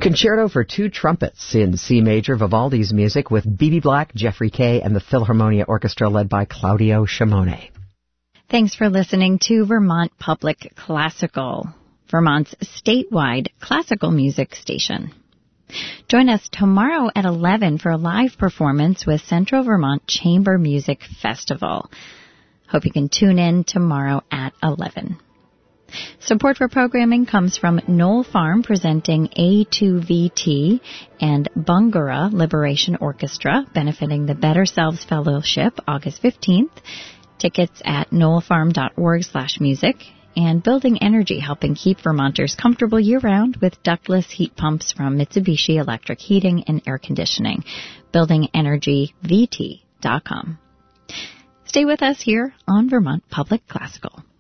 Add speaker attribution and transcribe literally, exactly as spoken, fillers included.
Speaker 1: Concerto for Two Trumpets in C Major, Vivaldi's music with B B Black, Jeffrey Kay, and the Philharmonia Orchestra led by Claudio Shimone.
Speaker 2: Thanks for listening to Vermont Public Classical, Vermont's statewide classical music station. Join us tomorrow at eleven for a live performance with Central Vermont Chamber Music Festival. Hope you can tune in tomorrow at eleven. Support for programming comes from Knoll Farm presenting A two V T and Bungura Liberation Orchestra benefiting the Better Selves Fellowship August fifteenth. Tickets at knollfarm.org slash music. And Building Energy, helping keep Vermonters comfortable year-round with ductless heat pumps from Mitsubishi Electric Heating and Air Conditioning. building energy v t dot com. Stay with us here on Vermont Public Classical.